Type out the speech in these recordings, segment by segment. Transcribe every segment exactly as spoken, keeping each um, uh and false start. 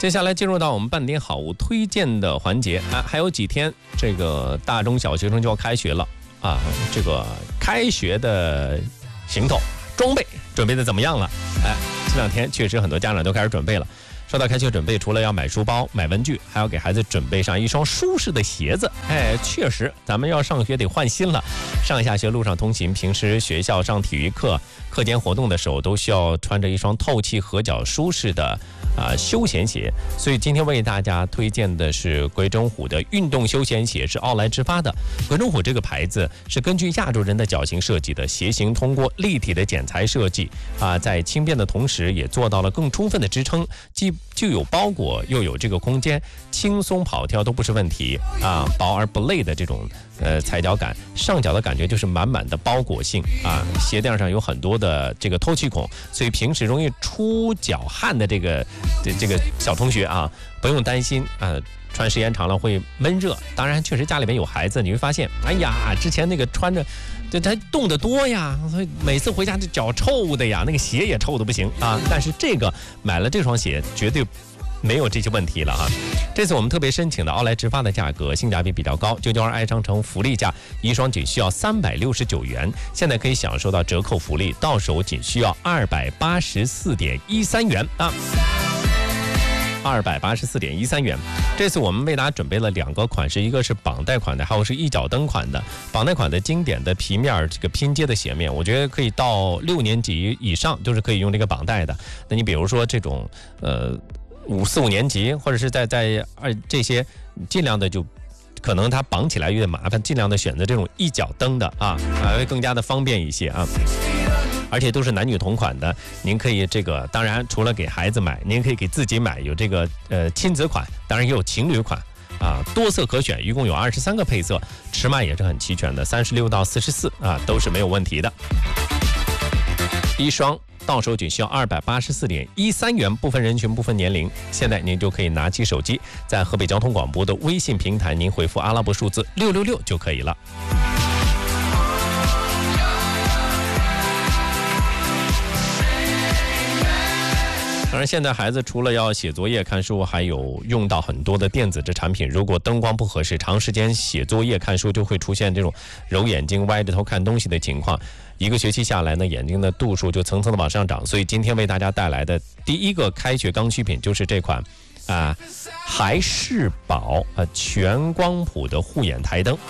接下来进入到我们半点好物推荐的环节啊，还有几天这个大中小学生就要开学了啊，这个开学的行头装备准备的怎么样了？哎，这两天确实很多家长都开始准备了。说到开学准备，除了要买书包、买文具，还要给孩子准备上一双舒适的鞋子。哎，确实，咱们要上学得换新了。上下学路上通行，平时学校上体育课、课间活动的时候，都需要穿着一双透气、合脚、舒适的啊、呃、休闲鞋。所以今天为大家推荐的是鬼冢虎的运动休闲鞋，是奥莱之发的。鬼冢虎这个牌子是根据亚洲人的脚型设计的，鞋型通过立体的剪裁设计啊、呃，在轻便的同时，也做到了更充分的支撑，既就有包裹又有这个空间，轻松跑跳都不是问题啊！薄而不累的这种呃踩脚感，上脚的感觉就是满满的包裹性啊！鞋垫上有很多的这个透气孔，所以平时容易出脚汗的这个这这个小同学啊，不用担心啊。穿时间长了会闷热，当然确实家里面有孩子，你会发现，哎呀，之前那个穿着，对他冻得多呀，所以每次回家这脚臭的呀，那个鞋也臭的不行啊。但是这个买了这双鞋，绝对没有这些问题了哈。这次我们特别申请的奥莱直发的价格性价比比较高，九九二爱商城福利价一双仅需要三百六十九元，现在可以享受到折扣福利，到手仅需要二百八十四点一三元啊。二百八十四点一三元。这次我们为大家准备了两个款式，一个是绑带款的，还有是一脚蹬款的。绑带款的经典的皮面这个拼接的鞋面，我觉得可以到六年级以上就是可以用这个绑带的。那你比如说这种呃五四五年级，或者是在在二这些，尽量的就可能它绑起来有点麻烦，尽量的选择这种一脚蹬的啊，啊会更加的方便一些啊。而且都是男女同款的，您可以这个，当然除了给孩子买，您可以给自己买，有这个呃亲子款，当然也有情侣款啊，多色可选，一共有二十三个配色，尺码也是很齐全的，三十六到四十四啊，都是没有问题的。一双到手仅需要二百八十四点一三元，不分人群，不分年龄。现在您就可以拿起手机，在河北交通广播的微信平台，您回复阿拉伯数字六六六就可以了。当然，现在孩子除了要写作业、看书，还有用到很多的电子制产品。如果灯光不合适，长时间写作业、看书，就会出现这种揉眼睛、歪着头看东西的情况。一个学期下来呢，眼睛的度数就层层的往上涨。所以今天为大家带来的第一个开学刚需品就是这款啊，孩视宝啊全光谱的护眼台灯。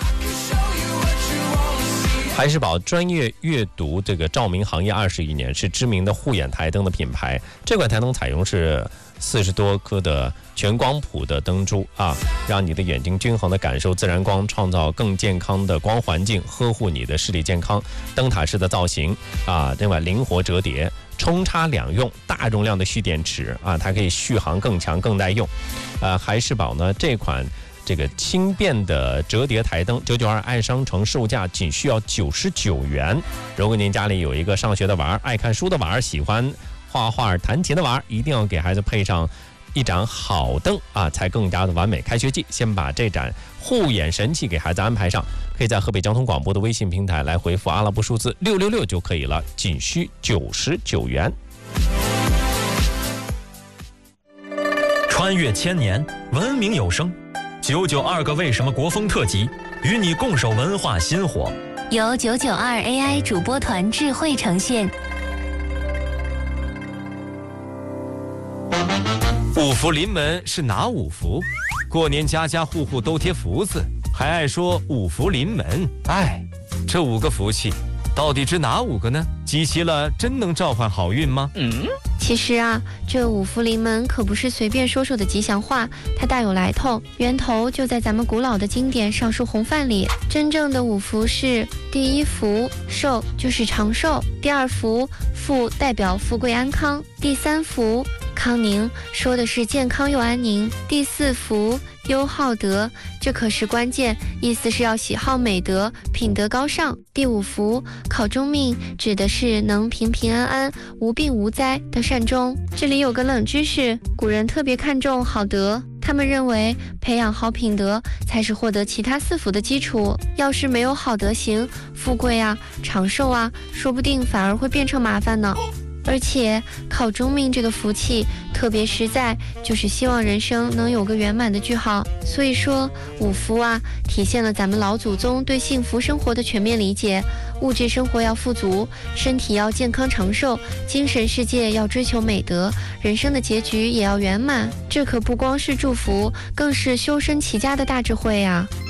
孩视宝专业阅读这个照明行业二十余年，是知名的护眼台灯的品牌。这款台灯采用是四十多颗的全光谱的灯珠啊，让你的眼睛均衡的感受自然光，创造更健康的光环境，呵护你的视力健康。灯塔式的造型啊，另外灵活折叠，冲插两用，大容量的蓄电池啊，它可以续航更强、更耐用。呃，孩视宝呢这款。这个轻便的折叠台灯，九九二爱商城售价仅需要九十九元。如果您家里有一个上学的娃、爱看书的娃、喜欢画画、弹琴的娃，一定要给孩子配上一盏好灯啊，才更加的完美。开学季，先把这盏护眼神器给孩子安排上，可以在河北交通广播的微信平台来回复阿拉伯数字六六六就可以了，仅需九十九元。 穿越千年，文明有声。九九二个为什么国风特辑，与你共守文化新火， 由九九二 A I 主播团智慧呈现。 五福临门是哪五福？过年家家户户都贴福字，还爱说五福临门。哎，这五个福气到底是哪五个呢？集齐了真能召唤好运吗？ 嗯，其实啊，这五福临门可不是随便说说的吉祥话，它大有来头，源头就在咱们古老的经典《尚书洪范》里。真正的五福是：第一福寿，就是长寿；第二福富，代表富贵安康；第三福康宁，说的是健康又安宁；第四福优好德，这可是关键，意思是要喜好美德，品德高尚；第五福考中命，指的是能平平安安、无病无灾的善终。这里有个冷知识，古人特别看重好德，他们认为培养好品德才是获得其他四福的基础。要是没有好德行，富贵啊、长寿啊，说不定反而会变成麻烦呢。 而且考中命这个福气特别实在，就是希望人生能有个圆满的句号。所以说五福啊，体现了咱们老祖宗对幸福生活的全面理解。物质生活要富足，身体要健康长寿，精神世界要追求美德，人生的结局也要圆满。这可不光是祝福，更是修身齐家的大智慧啊。